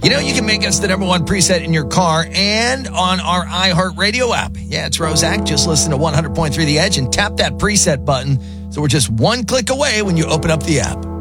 You know, you can make us the number one preset in your car and on our iHeartRadio app. Yeah, it's Roszak. Just listen to 100.3 The Edge and tap that preset button. So we're just one click away when you open up the app.